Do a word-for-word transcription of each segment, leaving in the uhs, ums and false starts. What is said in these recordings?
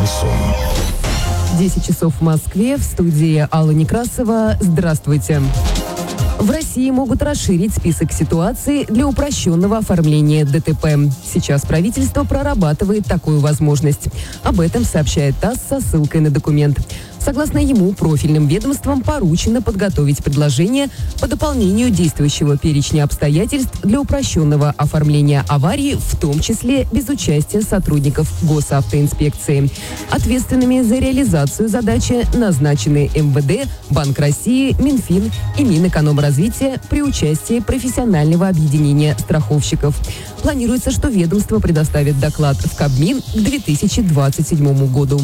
Шансон. десять часов в Москве, в студии Алла Некрасова. Здравствуйте. В России могут расширить список ситуаций для упрощенного оформления ДТП. Сейчас правительство прорабатывает такую возможность. Об этом сообщает ТАСС со ссылкой на документ. Согласно ему, профильным ведомствам поручено подготовить предложение по дополнению действующего перечня обстоятельств для упрощенного оформления аварии, в том числе без участия сотрудников госавтоинспекции. Ответственными за реализацию задачи назначены эм вэ дэ, Банк России, Минфин и Минэкономразвития при участии профессионального объединения страховщиков. Планируется, что ведомство предоставит доклад в Кабмин к две тысячи двадцать седьмому году.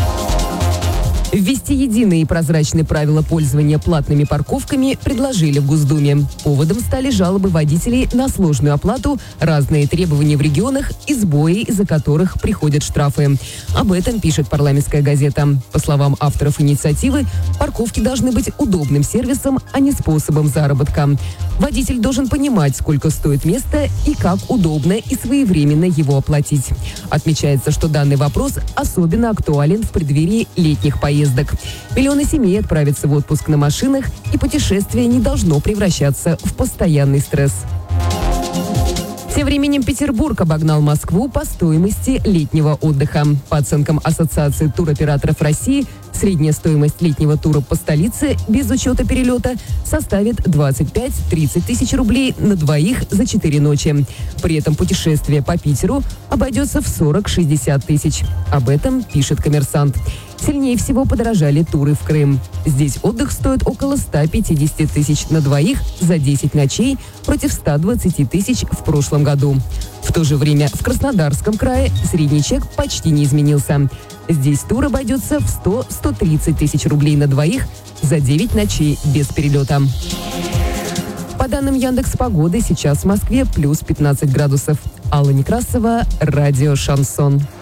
Ввести единые и прозрачные правила пользования платными парковками предложили в Госдуме. Поводом стали жалобы водителей на сложную оплату, разные требования в регионах и сбои, из-за которых приходят штрафы. Об этом пишет парламентская газета. По словам авторов инициативы, парковки должны быть удобным сервисом, а не способом заработка. Водитель должен понимать, сколько стоит место и как удобно и своевременно его оплатить. Отмечается, что данный вопрос особенно актуален в преддверии летних поездок. Миллионы семей отправятся в отпуск на машинах, и путешествие не должно превращаться в постоянный стресс. Тем временем Петербург обогнал Москву по стоимости летнего отдыха. По оценкам Ассоциации туроператоров России, средняя стоимость летнего тура по столице без учета перелета составит двадцать пять - тридцать тысяч рублей на двоих за четыре ночи. При этом путешествие по Питеру обойдется в сорок - шестьдесят тысяч. Об этом пишет «Коммерсант». Сильнее всего подорожали туры в Крым. Здесь отдых стоит около ста пятидесяти тысяч на двоих за десять ночей против ста двадцати тысяч в прошлом году. В то же время в Краснодарском крае средний чек почти не изменился. Здесь тур обойдется в сто - сто тридцать тысяч рублей на двоих за девять ночей без перелета. По данным Яндекс.Погоды, сейчас в Москве плюс пятнадцать градусов. Алла Некрасова, радио «Шансон».